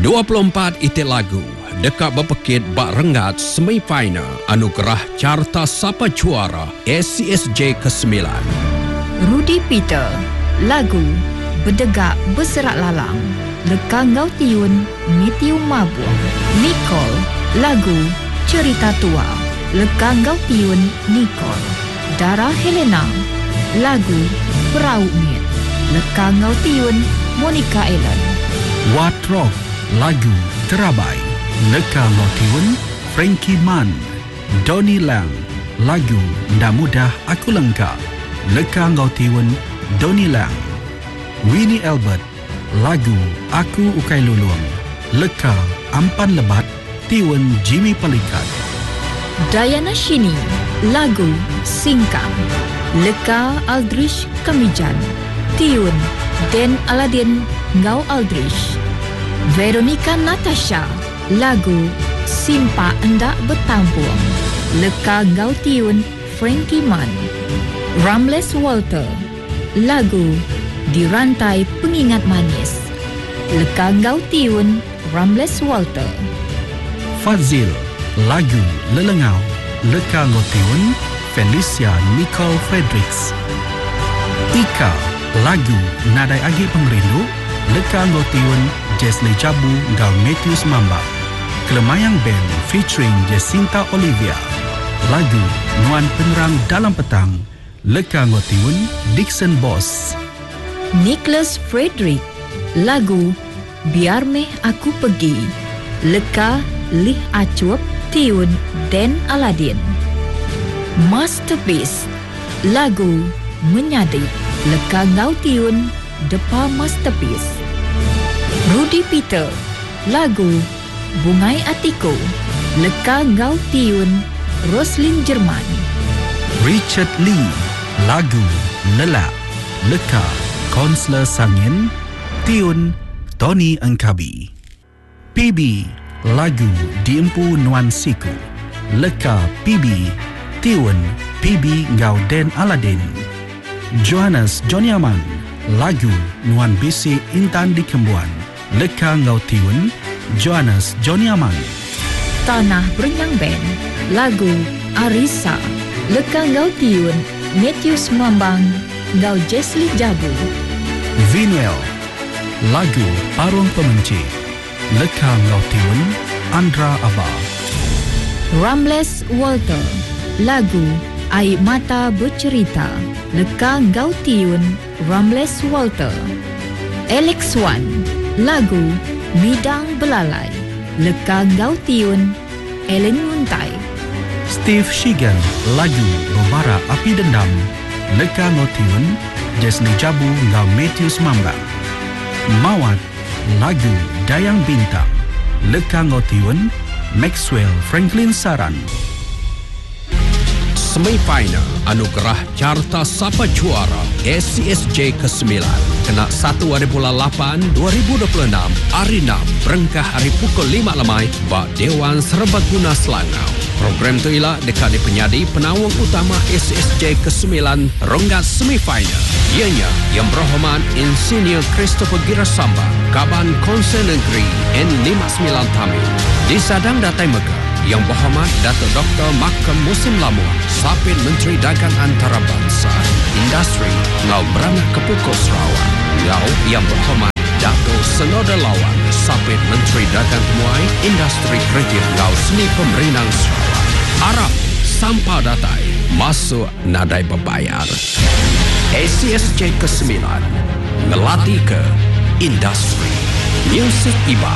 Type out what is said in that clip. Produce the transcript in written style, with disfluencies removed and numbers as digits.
24 itik lagu dekat berpekit bak rengat semifinal anugerah Carta Sapa Juara SCSJ ke-9. Rudy Peter, lagu Berdegak Berserak Lalang, Leka Ngau Tiun, Matthew Mabuang. Nicole, lagu Cerita Tua, Leka Ngau Tiun, Nicole. Dara Helena, lagu Perahu Miet, Leka Ngau Tiun, Monica Ellen. Watrok, lagu Terabai, Leka Ngau Tiun, Frankie Man. Donnie Lang, lagu Nda Mudah Aku Lengkap, Leka Ngau Tiun, Donnie Lang. Winnie Albert, lagu Aku Ukai Lulung, Leka Ampan Lebat, Tiun Jimmy Pelikat. Diana Shini, lagu Singkang, Leka Aldrich Kamijan, Tiun Den Aladin Ngau Aldrich. Veronica Natasha, lagu Simpa Endak Bertampung, Leka Ngau Tiun Frankie Man. Ramles Walter, lagu Dirantai Pengingat Manis, Leka Ngau Tiun Ramles Walter. Fazil, lagu Lelengau, Leka Ngau Tiun Felicia Nicole Fredericks. Ika, lagu Nadai Agi Pengrindu, Leka Ngau Tiun Jesli Jabu Ngau Matthews Mamba. Kelemayang Band featuring Jacinta Olivia, lagu Nuan Penerang Dalam Petang, Leka Ngau Tiun Dixon Boss. Nicholas Frederick, lagu Biar Meh Aku Pergi, Leka Lih Acup Tiun Den Aladin. Masterpiece, lagu Menyadik, Leka Ngau Tiun Depa Masterpiece. Rudy Peter, lagu Bungai Atiku, Leka Ngau Tiun Roslyn Jerman. Richard Lee, lagu Lelak, Leka Konsler Sangin, Tiun Tony Engkabi. PB, lagu Diempu Nuan Siku, Leka PB, Tiun PB Ngau Den Aladin. Johannes Joniaman, lagu Nuan Bisi Intan di Kembuan, Leka Ngau Tiun Johannes Joniaman. Tanah Berenyang Band, lagu Arisa, Leka Ngau Tiun Matthews Mambang Ngau Jesli Jabu. Vinyl, lagu Parung Pemenci, Leka Ngau Tiun Andra Abah. Ramles Walter, lagu Air Mata Bercerita, Leka Ngau Tiun Ramles Walter. Alex Wan, lagu Midang Belalai, Leka Ngau Tiun Ellen Muntai. Steve Shigan, lagu Robara Api Dendam, Leka Ngau Tiun Jesli Jabu Ngau Matthews Mambang. Mawat, lagu Dayang Bintang, Leka Ngau Tiun Maxwell Franklin Saran. Semifinal anugerah Carta Sapa Juara SCSJ ke-9 kena 1 hari bulan 8 2026 hari 6 berengkah hari pukul 5 lemai bak Dewan Serbaguna Selangau. Program tu ialah dekat di penyadi penawang utama SCSJ ke-9 ronggat semifinal. Ianya Yang Berhormat Insinyur Christopher Girasamba, Kaban Konsel Negeri N59 Tamil. Disadang Datai Megah Yang Berhormat Datuk Dr. Makam Musim Lamuan, Sapit Menteri Dagang Antarabangsa, Industri Ngau Beranak Kepukul Sarawak. Ngau Yang Berhormat Datuk Senoda Lawan, Sapit Menteri Dagang Temuai, Industri Kreatif Ngau Seni Pemerinang Sarawak. Arab Sampah Datai masuk nadai berbayar. SCSJ ke-9 ngelatih ke industri. Music Iba